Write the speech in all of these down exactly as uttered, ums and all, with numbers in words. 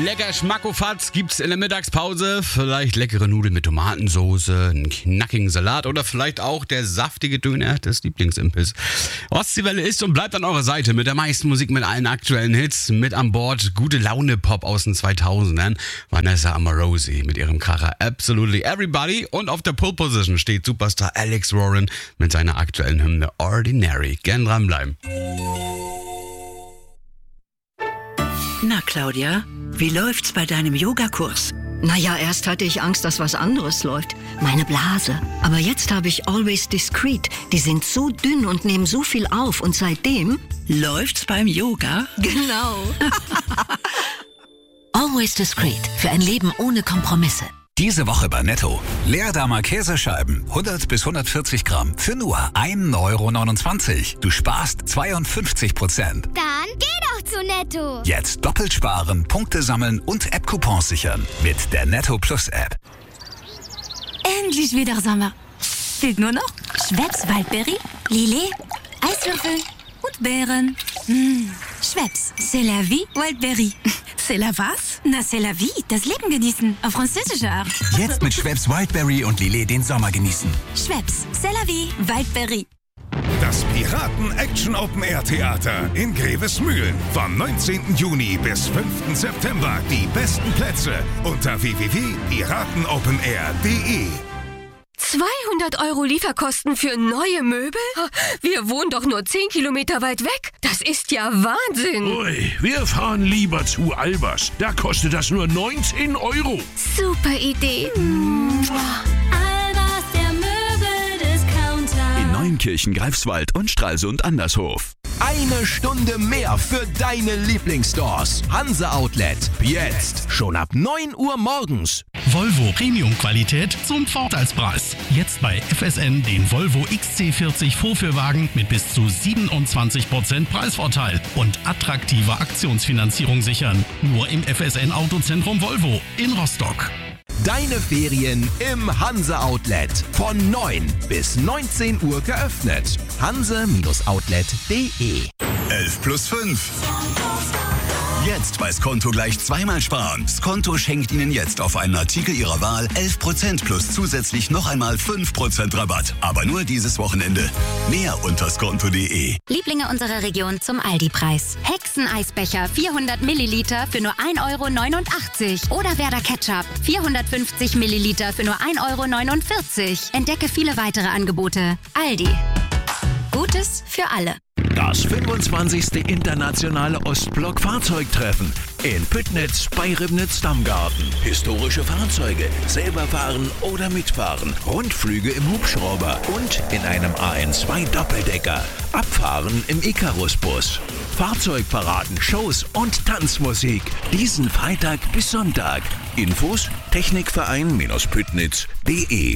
Lecker Schmackofatz gibt's in der Mittagspause. Vielleicht leckere Nudeln mit Tomatensoße, einen knackigen Salat oder vielleicht auch der saftige Döner des Lieblingsimpels. Ostseewelle ist und bleibt an eurer Seite mit der meisten Musik, mit allen aktuellen Hits. Mit an Bord gute Laune-Pop aus den zweitausendern. Vanessa Amorosi mit ihrem Kracher Absolutely Everybody. Und auf der Pole Position steht Superstar Alex Warren mit seiner aktuellen Hymne Ordinary. Gern dranbleiben. Na, Claudia, wie läuft's bei deinem Yogakurs? Naja, erst hatte ich Angst, dass was anderes läuft. Meine Blase. Aber jetzt habe ich Always Discreet. Die sind so dünn und nehmen so viel auf. Und seitdem... Läuft's beim Yoga? Genau. Always Discreet. Für ein Leben ohne Kompromisse. Diese Woche bei Netto. Leerdammer Käsescheiben, hundert bis hundertvierzig Gramm, für nur ein Euro neunundzwanzig. Du sparst zweiundfünfzig Prozent. Dann geh doch zu Netto. Jetzt doppelt sparen, Punkte sammeln und App-Coupons sichern. Mit der Netto Plus App. Endlich wieder Sommer. Fehlt nur noch Schweppes Waldbeere, Lillet, Eiswürfel und Beeren. Mmh. Schweppes, c'est la vie, Waldbeere. C'est la was? Na, c'est la vie, das Leben genießen, auf französische Art. Jetzt mit Schweppes Wildberry und Lillet den Sommer genießen. Schweppes, c'est la vie, Waldbeere. Das Piraten-Action-Open-Air-Theater in Grevesmühlen. Vom neunzehnten Juni bis fünften September. Die besten Plätze unter w w w punkt piratenopenair punkt de. zweihundert Euro Lieferkosten für neue Möbel? Wir wohnen doch nur zehn Kilometer weit weg. Das ist ja Wahnsinn. Ui, wir fahren lieber zu Albers. Da kostet das nur neunzehn Euro. Super Idee. Albers, der Möbeldiscounter. In Neunkirchen, Greifswald und Stralsund Andershof. Eine Stunde mehr für deine Lieblingsstores. Hanse Outlet. Jetzt. Schon ab neun Uhr morgens. Volvo Premium-Qualität zum Vorteilspreis. Jetzt bei F S N den Volvo X C vierzig Vorführwagen mit bis zu siebenundzwanzig Prozent Preisvorteil und attraktiver Aktionsfinanzierung sichern. Nur im F S N Autozentrum Volvo in Rostock. Deine Ferien im Hanse Outlet. Von neun bis neunzehn Uhr geöffnet. hanse Outlet punkt de. elf plus fünf. Jetzt bei Skonto gleich zweimal sparen. Skonto schenkt Ihnen jetzt auf einen Artikel Ihrer Wahl elf Prozent plus zusätzlich noch einmal fünf Prozent Rabatt. Aber nur dieses Wochenende. Mehr unter skonto punkt de. Lieblinge unserer Region zum Aldi-Preis. Hexeneisbecher vierhundert Milliliter für nur ein Euro neunundachtzig. Oder Werder Ketchup vierhundertfünfzig Milliliter für nur ein Euro neunundvierzig. Entdecke viele weitere Angebote. Aldi. Gutes für alle. Das fünfundzwanzigste internationale Ostblock-Fahrzeugtreffen in Püttnitz bei Ribnitz-Dammgarten. Historische Fahrzeuge, selber fahren oder mitfahren, Rundflüge im Hubschrauber und in einem A N zwei Doppeldecker. Abfahren im Icarus-Bus. Fahrzeugparaden, Shows und Tanzmusik. Diesen Freitag bis Sonntag. Infos Technikverein-Püttnitz punkt de.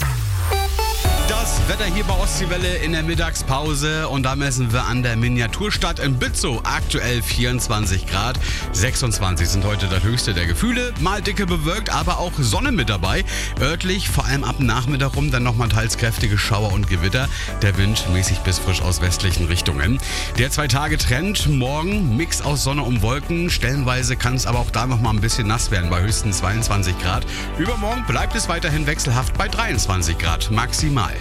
Das Wetter hier bei Ostseewelle in der Mittagspause und da messen wir an der Miniaturstadt in Bützow. Aktuell vierundzwanzig Grad, sechsundzwanzig sind heute das höchste der Gefühle. Mal dicke bewölkt, aber auch Sonne mit dabei. Örtlich, vor allem ab Nachmittag rum, dann nochmal teils kräftige Schauer und Gewitter. Der Wind mäßig bis frisch aus westlichen Richtungen. Der Zwei-Tage-Trend, morgen Mix aus Sonne und Wolken. Stellenweise kann es aber auch da nochmal ein bisschen nass werden bei höchstens zweiundzwanzig Grad. Übermorgen bleibt es weiterhin wechselhaft bei dreiundzwanzig Grad maximal.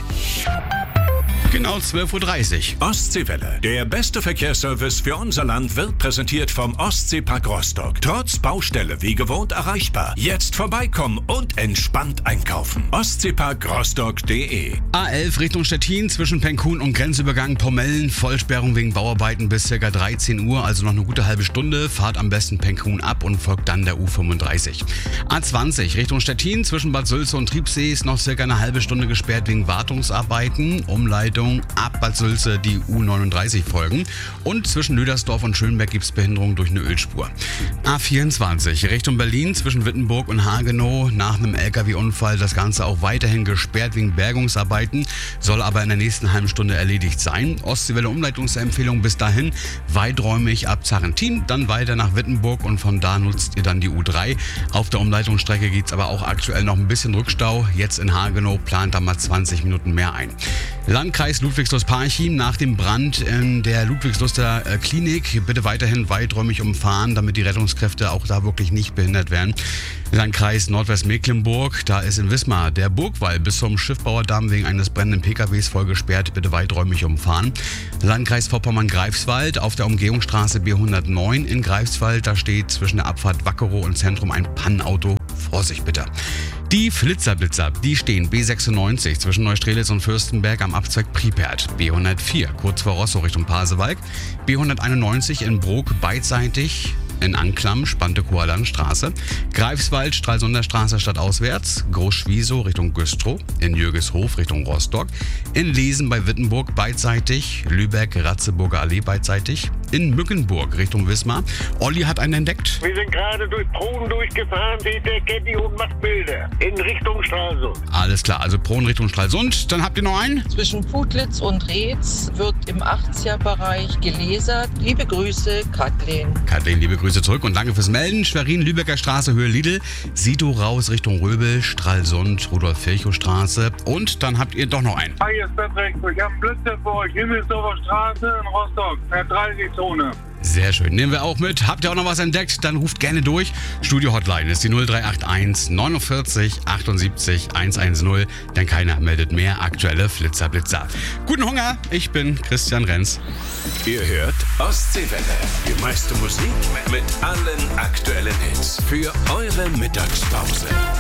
Genau zwölf Uhr dreißig. Ostseewelle. Der beste Verkehrsservice für unser Land wird präsentiert vom Ostseepark Rostock. Trotz Baustelle wie gewohnt erreichbar. Jetzt vorbeikommen und entspannt einkaufen. ostseepark rostock punkt de. A elf Richtung Stettin zwischen Penkhuhn und Grenzübergang Pomellen. Vollsperrung wegen Bauarbeiten bis ca. dreizehn Uhr, also noch eine gute halbe Stunde. Fahrt am besten Penkhuhn ab und folgt dann der U fünfunddreißig. A zwanzig Richtung Stettin zwischen Bad Sülze und Triebsee ist noch ca. eine halbe Stunde gesperrt wegen Wartungsarbeiten. Umleitung ab Bad Sülze die U neununddreißig folgen. Und zwischen Lüdersdorf und Schönberg gibt es Behinderung durch eine Ölspur. A vierundzwanzig Richtung Berlin zwischen Wittenburg und Hagenow nach einem L K W-Unfall. Das Ganze auch weiterhin gesperrt wegen Bergungsarbeiten, soll aber in der nächsten halben Stunde erledigt sein. Ostseewelle Umleitungsempfehlung bis dahin weiträumig ab Zarrentin, dann weiter nach Wittenburg und von da nutzt ihr dann die U drei. Auf der Umleitungsstrecke gibt es aber auch aktuell noch ein bisschen Rückstau. Jetzt in Hagenow plant da mal zwanzig Minuten mehr ein. Landkreis Landkreis Ludwigslust-Parchim nach dem Brand in der Ludwigsluster äh, Klinik. Bitte weiterhin weiträumig umfahren, damit die Rettungskräfte auch da wirklich nicht behindert werden. Landkreis Nordwestmecklenburg, da ist in Wismar der Burgwall bis zum Schiffbauerdamm wegen eines brennenden P K Ws voll gesperrt. Bitte weiträumig umfahren. Landkreis Vorpommern-Greifswald auf der Umgehungsstraße B hundertneun in Greifswald. Da steht zwischen der Abfahrt Wackerow und Zentrum ein Pannenauto. Vorsicht bitte. Die Flitzerblitzer, die stehen B sechsundneunzig zwischen Neustrelitz und Fürstenberg am Abzweig Pripert, B hundertvier kurz vor Rostow Richtung Pasewalk, B hunderteinundneunzig in Brok beidseitig in Anklam, Spante-Koher Landstraße, Greifswald, Stralsunder Straße stadtauswärts, Groß-Schwiesow Richtung Güstrow, in Jürgeshof Richtung Rostock, in Lesen bei Wittenburg beidseitig, Lübeck, Ratzeburger Allee beidseitig, in Mückenburg Richtung Wismar. Olli hat einen entdeckt. Wir sind gerade durch Proben durchgefahren, seht ihr, Kenny und macht Bilder in Richtung Stralsund. Alles klar, also Proben Richtung Stralsund. Dann habt ihr noch einen? Zwischen Putlitz und Reetz wird im achtziger-Bereich gelasert. Liebe Grüße, Kathleen. Kathleen, liebe Grüße zurück und danke fürs Melden. Schwerin, Lübecker Straße, Höhe Lidl, Sito raus Richtung Röbel, Stralsund, Rudolf-Virchow-Straße und dann habt ihr doch noch einen. Hi, hier ist Patrick. Ich habe Blitze für euch. Himmelsdorfer Straße in Rostock, der dreißig-Zone. Sehr schön, nehmen wir auch mit. Habt ihr auch noch was entdeckt? Dann ruft gerne durch. Studio-Hotline ist die null drei acht eins neunundvierzig achtundsiebzig hundertzehn, denn keiner meldet mehr aktuelle Flitzer-Blitzer. Guten Hunger, ich bin Christian Renz. Ihr hört Ostseewelle, die meiste Musik mit allen aktuellen Hits für eure Mittagspause.